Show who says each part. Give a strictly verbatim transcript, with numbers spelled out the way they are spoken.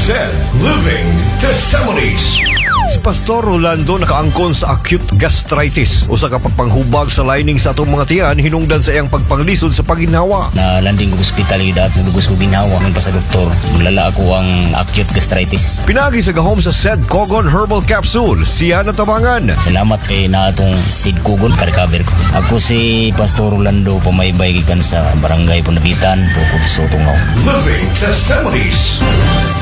Speaker 1: said, Living Testimonies. Si Pastor Rolando nakaangkon sa acute gastritis. Usa ka pagpanghubag sa lining sa atong mga tiyan hinungdan sa iyang pagpanglisod sa paginhawa.
Speaker 2: Na landing ko hospital gid at nagugos ko ginhawa ng pa sa doktor. Mulala ako ang acute gastritis.
Speaker 1: Pinagi sa gahom sa said Kogon Herbal Capsule. Siya natabangan.
Speaker 2: Salamat kay na atong Sid Kugon ka-recover ko. Ako si Pastor Rolando pamaybay gikan sa barangay Punabitan, Bukod sa Tungaw.
Speaker 1: Living Testimonies.